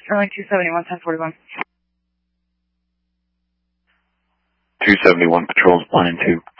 Sterling 271, 1041. 271 patrols 1 and 2.